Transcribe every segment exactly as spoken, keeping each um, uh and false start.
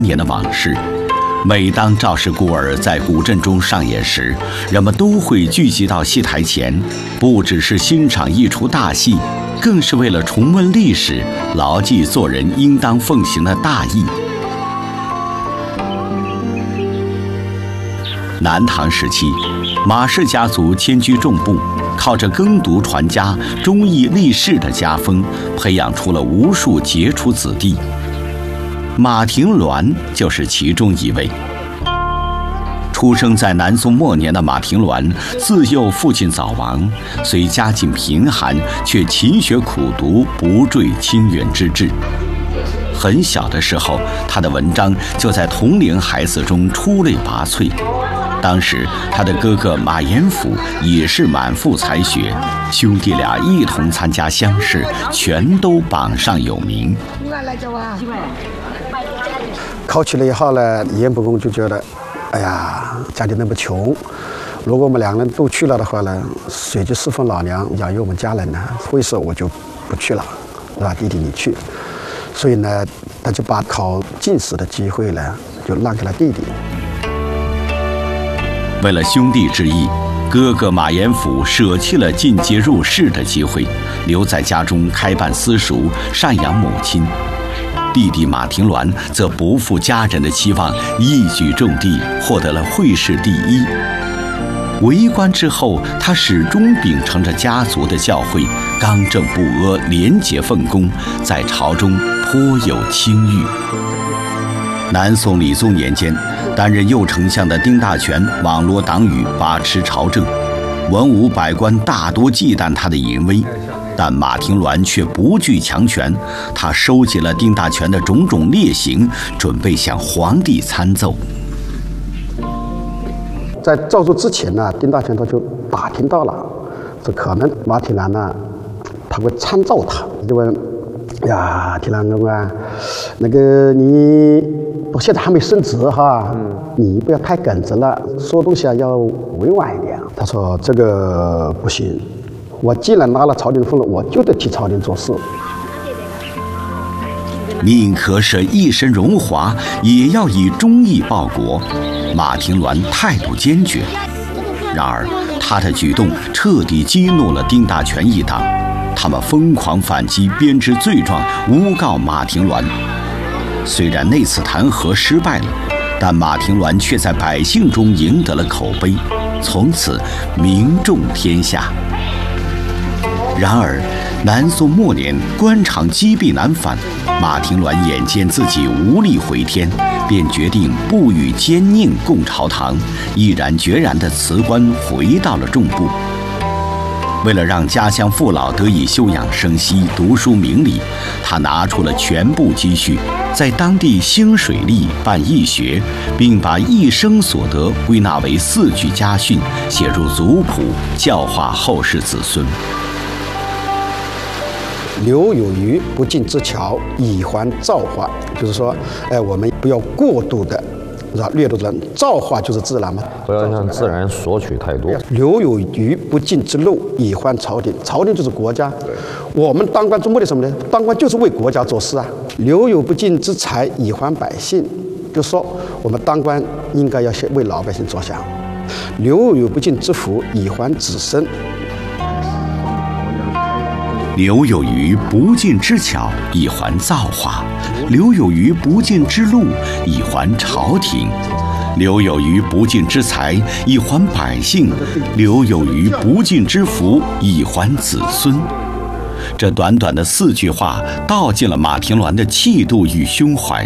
年的往事。每当赵氏孤儿在古镇中上演时，人们都会聚集到戏台前，不只是欣赏一出大戏，更是为了重温历史，牢记做人应当奉行的大义。南唐时期，马氏家族迁居众部，靠着耕读传家、忠义立世的家风，培养出了无数杰出子弟。马廷鸾就是其中一位。出生在南宋末年的马廷鸾，自幼父亲早亡，虽家境贫寒，却勤学苦读，不坠清远之志。很小的时候，他的文章就在同龄孩子中出类拔萃。当时，他的哥哥马延甫也是满腹才学，兄弟俩一同参加乡试，全都榜上有名。 考取了以后呢，严伯公就觉得，哎呀，家里那么穷，如果我们两个人都去了的话呢，谁去侍奉老娘、养育我们家人呢？所以说我就不去了，对吧？弟弟你去。所以呢，他就把考进士的机会呢，就让给了弟弟。 为了兄弟之义，哥哥马延甫舍弃了进阶入仕的机会，留在家中开办私塾，赡养母亲。弟弟马廷鸾则不负家人的期望，一举中第，获得了会试第一。为官之后，他始终秉承着家族的教诲，刚正不阿，廉洁奉公，在朝中颇有清誉。南宋理宗年间，担任右丞相的丁大权网罗党羽，把持朝政，文武百官大多忌惮他的淫威。但马廷鸾却不惧强权，他收集了丁大权的种种劣行，准备向皇帝参奏。 在奏书之前呢，丁大权他就打听到了，这可能马廷鸾呢，他会参奏他，就问：呀，廷鸾公啊，那个你我现在还没升职哈，嗯、你不要太耿直了，说东西啊要委婉一点。他说这个不行。我既然拿了朝廷的俸禄，我就得替朝廷做事。 宁可舍一身荣华，也要以忠义报国。马廷鸾态度坚决。然而，他的举动彻底激怒了丁大权一党，他们疯狂反击，编织罪状，诬告马廷鸾。虽然那次弹劾失败了，但马廷鸾却在百姓中赢得了口碑，从此名重天下。然而，南宋末年，官场积弊难返，马廷鸾眼见自己无力回天，便决定不与奸佞共朝堂，毅然决然地辞官，回到了众部。为了让家乡父老得以休养生息、读书明理，他拿出了全部积蓄，在当地兴水利、办义学，并把一生所得归纳为四句家训，写入族谱，教化后世子孙。 留有余不尽之巧，以还造化。就是说，哎，我们不要过度的，是吧？掠夺人，造化就是自然嘛， 不要向自然索取太多。 留有余不尽之禄，以还朝廷。朝廷就是国家，我们当官做目的什么呢？当官就是为国家做事啊。留有不尽之财，以还百姓。就说我们当官应该要先为老百姓着想。留有不尽之福，以还子孙。 留有余不尽之巧，以还造化；留有余不尽之禄，以还朝廷；留有余不尽之财，以还百姓；留有余不尽之福，以还子孙。这短短的四句话，道尽了马廷鸾的气度与胸怀。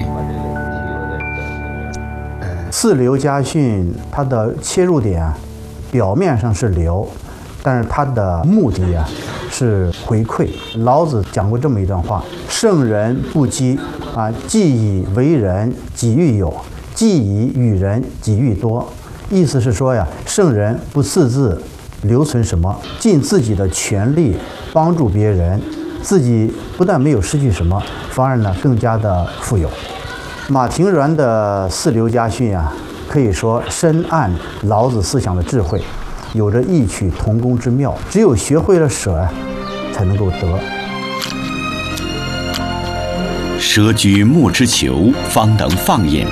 四留家训，它的切入点啊，表面上是留，但是它的目的啊是回馈。老子讲过这么一段话：圣人不积啊，既以为人，己欲有；既以与人，己欲多。意思是说呀，圣人不私自留存什么，尽自己的全力帮助别人，自己不但没有失去什么，反而呢更加的富有。马廷鸾的四留家训啊，可以说深谙老子思想的智慧，有着异曲同工之妙。只有学会了舍啊，才能够得。 舍举目之求，方能放眼